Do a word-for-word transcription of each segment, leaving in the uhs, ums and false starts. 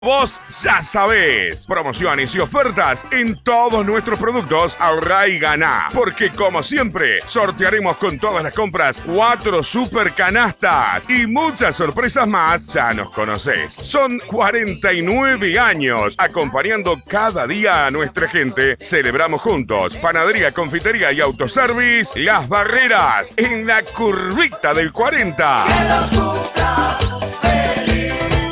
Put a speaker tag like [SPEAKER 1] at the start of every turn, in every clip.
[SPEAKER 1] Vos ya sabés, promociones y ofertas en todos nuestros productos, ahorrá y ganá. Porque como siempre, sortearemos con todas las compras cuatro super canastas y muchas sorpresas más, ya nos conocés. Son cuarenta y nueve años acompañando cada día a nuestra gente. Celebramos juntos, panadería, confitería y autoservice, Las Barreras, en la curvita del cuarenta.
[SPEAKER 2] Que los cumplas feliz.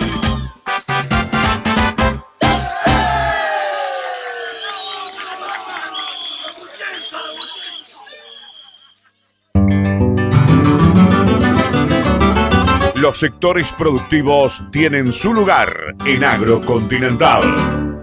[SPEAKER 1] Los sectores productivos tienen su lugar en Agrocontinental.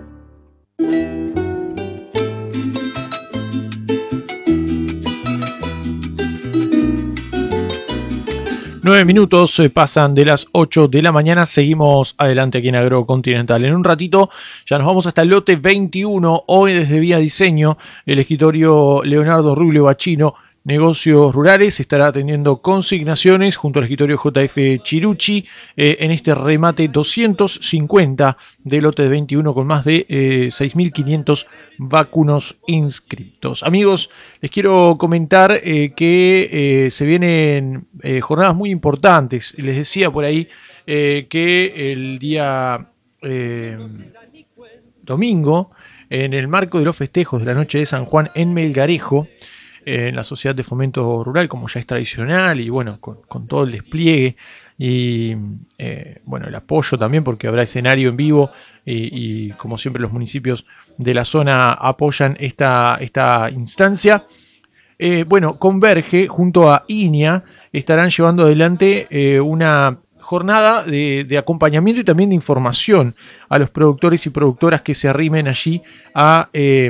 [SPEAKER 3] Nueve minutos eh, pasan de las ocho de la mañana. Seguimos adelante aquí en Agrocontinental. En un ratito ya nos vamos hasta el lote veintiuno. Hoy desde Vía Diseño, el escritorio Leonardo Rubio Bachino, Negocios Rurales, estará atendiendo consignaciones junto al escritorio J F Chirucci eh, en este remate doscientos cincuenta del lote veintiuno con más de eh, seis mil quinientos vacunos inscritos. Amigos, les quiero comentar eh, que eh, se vienen eh, jornadas muy importantes. Les decía por ahí eh, que el día eh, domingo, en el marco de los festejos de la Noche de San Juan en Melgarejo, en la Sociedad de Fomento Rural, como ya es tradicional, y bueno, con, con todo el despliegue y eh, bueno, el apoyo también, porque habrá escenario en vivo y, y como siempre los municipios de la zona apoyan esta, esta instancia. Eh, bueno, Converge junto a INIA estarán llevando adelante eh, una jornada de, de acompañamiento y también de información a los productores y productoras que se arrimen allí a Eh,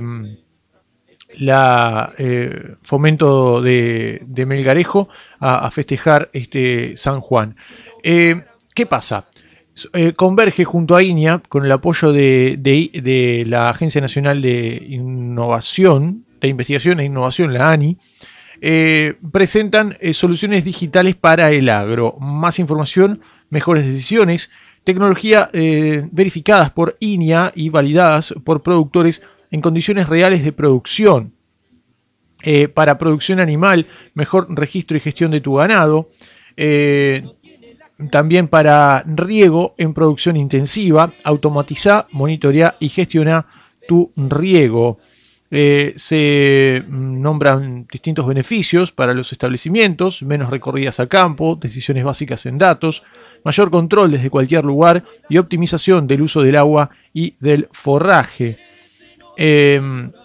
[SPEAKER 3] la eh, fomento de, de Melgarejo a, a festejar este San Juan. Eh, ¿Qué pasa? Eh, Converge junto a INIA, con el apoyo de, de, de la Agencia Nacional de Innovación, de Investigación e Innovación, la ANI, eh, presentan eh, soluciones digitales para el agro. Más información, mejores decisiones, tecnología eh, verificadas por INIA y validadas por productores en condiciones reales de producción. Eh, para producción animal, mejor registro y gestión de tu ganado. Eh, también para riego en producción intensiva, automatiza, monitorea y gestiona tu riego. Eh, se nombran distintos beneficios para los establecimientos: menos recorridas a campo, decisiones básicas en datos, mayor control desde cualquier lugar y optimización del uso del agua y del forraje. Eh,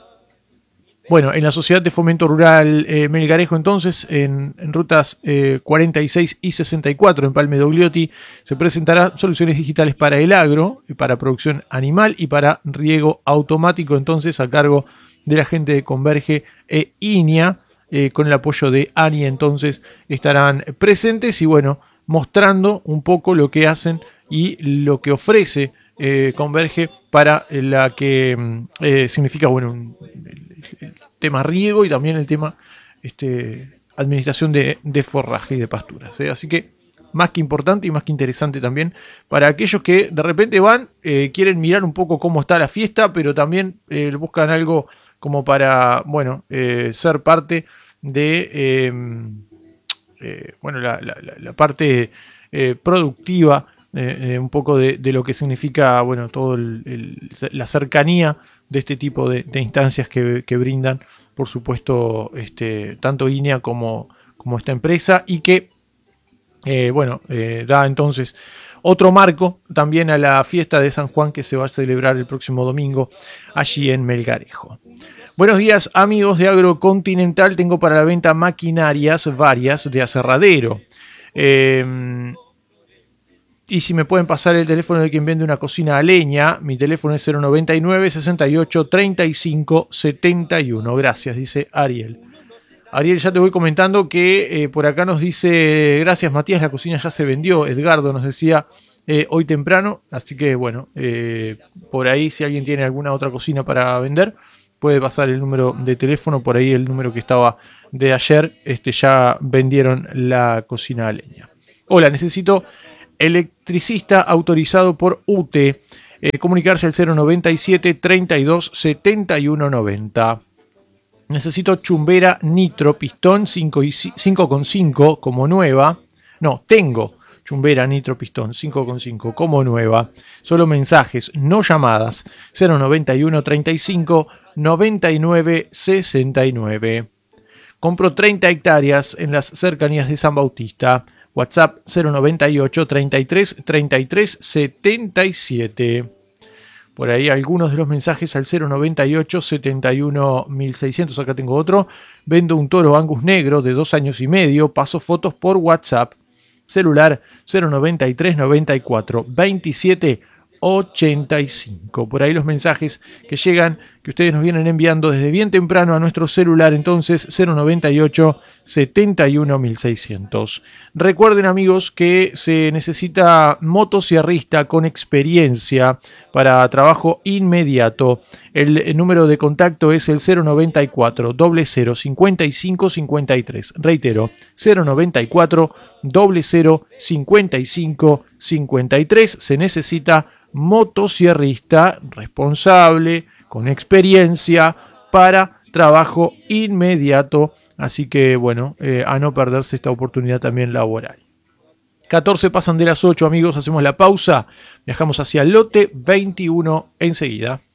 [SPEAKER 3] bueno, en la Sociedad de Fomento Rural eh, Melgarejo, entonces, en, en rutas eh, cuarenta y seis y sesenta y cuatro en Palme Dogliotti, se presentarán soluciones digitales para el agro, para producción animal y para riego automático, entonces, a cargo de la gente de Converge e INIA, eh, con el apoyo de ANI, entonces, estarán presentes y, bueno, mostrando un poco lo que hacen y lo que ofrece eh, Converge para la que eh, significa, bueno, un, el, el tema riego y también el tema este, administración de, de forraje y de pasturas, ¿eh? Así que más que importante y más que interesante también para aquellos que de repente van, eh, quieren mirar un poco cómo está la fiesta, pero también eh, buscan algo como para, bueno, eh, ser parte de, eh, eh, bueno, la, la, la parte eh, productiva, eh, eh, un poco de, de lo que significa, bueno, todo el, el, la cercanía de este tipo de, de instancias que, que brindan, por supuesto, este, tanto INIA como, como esta empresa, y que, eh, bueno, eh, da entonces otro marco también a la fiesta de San Juan que se va a celebrar el próximo domingo allí en Melgarejo. Buenos días, amigos de Agrocontinental. Tengo para la venta maquinarias varias de aserradero. Eh, Y si me pueden pasar el teléfono de quien vende una cocina a leña, mi teléfono es cero noventa y nueve, sesenta y ocho, treinta y cinco, setenta y uno. Gracias, dice Ariel. Ariel, ya te voy comentando que eh, por acá nos dice, gracias Matías, la cocina ya se vendió. Edgardo nos decía eh, hoy temprano, así que bueno, eh, por ahí si alguien tiene alguna otra cocina para vender, puede pasar el número de teléfono, por ahí el número que estaba de ayer, este, ya vendieron la cocina a leña. Hola, necesito electricista autorizado por U T E. eh, comunicarse al cero noventa y siete, treinta y dos, setenta y uno noventa. Necesito chumbera nitro pistón cinco coma cinco como nueva. No, tengo chumbera nitro pistón cinco coma cinco como nueva. Solo mensajes, no llamadas. cero noventa y uno, treinta y cinco, noventa y nueve, sesenta y nueve. Compro treinta hectáreas en las cercanías de San Bautista. WhatsApp cero noventa y ocho, treinta y tres, treinta y tres, setenta y siete. Por ahí algunos de los mensajes al cero noventa y ocho, setenta y uno, mil seiscientos. Acá tengo otro. Vendo un toro Angus negro de dos años y medio. Paso fotos por WhatsApp. Celular cero noventa y tres, noventa y cuatro, veintisiete, ochenta y cinco. Por ahí los mensajes que llegan, que ustedes nos vienen enviando desde bien temprano a nuestro celular, entonces cero noventa y ocho, setenta y uno, mil seiscientos. Recuerden, amigos, que se necesita motosierrista con experiencia para trabajo inmediato. El, el número de contacto es el cero noventa y cuatro, cero cero, cincuenta y cinco, cincuenta y tres. Reitero, cero noventa y cuatro, cero cero, cincuenta y cinco, cincuenta y tres. Se necesita motosierrista responsable, con experiencia, para trabajo inmediato. Así que, bueno, eh, a no perderse esta oportunidad también laboral. catorce pasan de las ocho, amigos. Hacemos la pausa. Viajamos hacia el lote veintiuno enseguida.